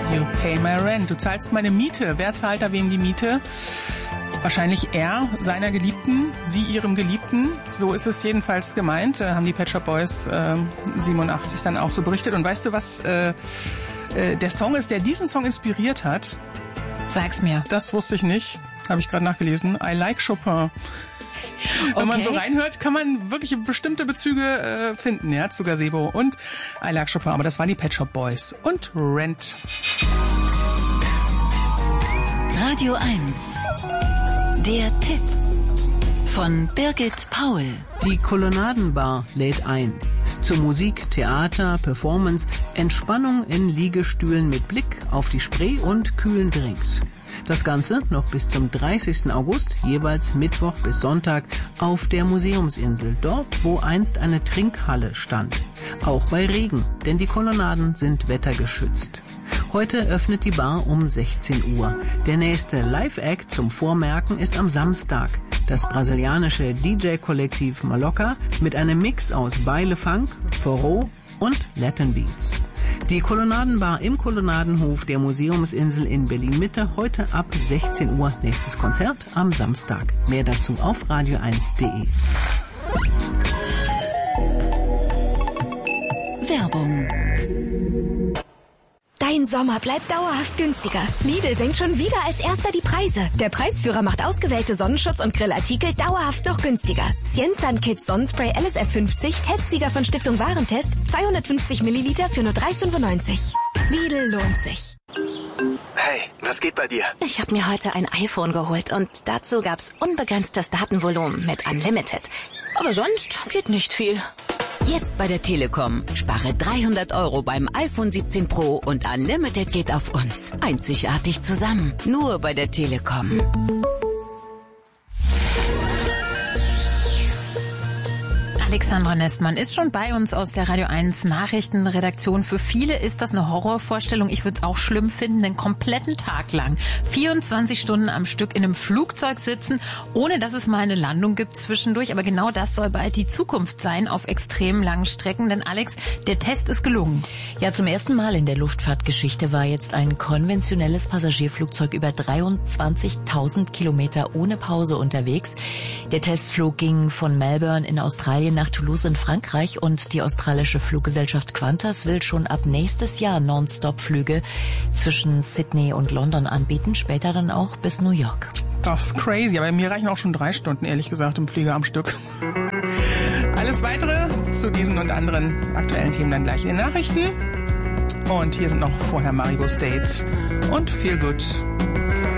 You pay my rent. Du zahlst meine Miete. Wer zahlt da wem die Miete? Wahrscheinlich er, seiner Geliebten, sie ihrem Geliebten. So ist es jedenfalls gemeint. Haben die Pet Shop Boys 87 dann auch so berichtet. Und weißt du, was der Song ist, der diesen Song inspiriert hat? Sag's mir. Das wusste ich nicht. Habe ich gerade nachgelesen. I like Chopin. Wenn man so reinhört, kann man wirklich bestimmte Bezüge finden, ja, zu Gazebo und I like Chopin. Aber das waren die Pet Shop Boys und Rent. Radio 1. Der Tipp von Birgit Paul. Die Kolonnadenbar lädt ein. Zur Musik, Theater, Performance, Entspannung in Liegestühlen mit Blick auf die Spree und kühlen Drinks. Das Ganze noch bis zum 30. August, jeweils Mittwoch bis Sonntag, auf der Museumsinsel, dort, wo einst eine Trinkhalle stand. Auch bei Regen, denn die Kolonnaden sind wettergeschützt. Heute öffnet die Bar um 16 Uhr. Der nächste Live-Act zum Vormerken ist am Samstag. Das brasilianische DJ-Kollektiv Maloca mit einem Mix aus Baile Funk, Forró und Latin Beats. Die Kolonnadenbar im Kolonnadenhof der Museumsinsel in Berlin-Mitte, heute ab 16 Uhr. Nächstes Konzert am Samstag. Mehr dazu auf radio1.de. Werbung. Dein Sommer bleibt dauerhaft günstiger. Lidl senkt schon wieder als erster die Preise. Der Preisführer macht ausgewählte Sonnenschutz- und Grillartikel dauerhaft noch günstiger. Cienzan Kids Sonnenspray LSF 50, Testsieger von Stiftung Warentest, 250 Milliliter für nur 3,95. Lidl lohnt sich. Hey, was geht bei dir? Ich habe mir heute ein iPhone geholt und dazu gab's unbegrenztes Datenvolumen mit Unlimited. Aber sonst geht nicht viel. Jetzt bei der Telekom. Spare 300 € beim iPhone 17 Pro und Unlimited geht auf uns. Einzigartig zusammen. Nur bei der Telekom. Alexandra Nestmann ist schon bei uns aus der Radio 1 Nachrichtenredaktion. Für viele ist das eine Horrorvorstellung. Ich würde es auch schlimm finden, den kompletten Tag lang 24 Stunden am Stück in einem Flugzeug sitzen, ohne dass es mal eine Landung gibt zwischendurch. Aber genau das soll bald die Zukunft sein auf extrem langen Strecken. Denn Alex, der Test ist gelungen. Ja, zum ersten Mal in der Luftfahrtgeschichte war jetzt ein konventionelles Passagierflugzeug über 23.000 Kilometer ohne Pause unterwegs. Der Testflug ging von Melbourne in Australien nach Toulouse in Frankreich und die australische Fluggesellschaft Qantas will schon ab nächstes Jahr Non-Stop-Flüge zwischen Sydney und London anbieten, später dann auch bis New York. Das ist crazy, aber mir reichen auch schon 3 Stunden, ehrlich gesagt, im Flieger am Stück. Alles Weitere zu diesen und anderen aktuellen Themen dann gleich in den Nachrichten. Und hier sind noch vorher Marigo's Date und Feel Good.